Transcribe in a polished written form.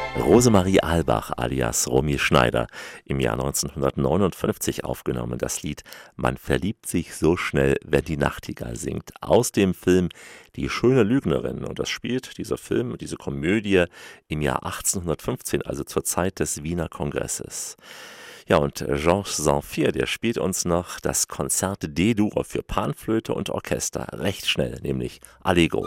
Rosemarie Ahlbach alias Romy Schneider, im Jahr 1959 aufgenommen, das Lied „Man verliebt sich so schnell, wenn die Nachtigall singt", aus dem Film „Die schöne Lügnerin", und das spielt dieser Film, diese Komödie, im Jahr 1815, also zur Zeit des Wiener Kongresses. Ja, und Georges Zamfir, der spielt uns noch das Konzert D-Dur für Panflöte und Orchester, recht schnell, nämlich Allegro.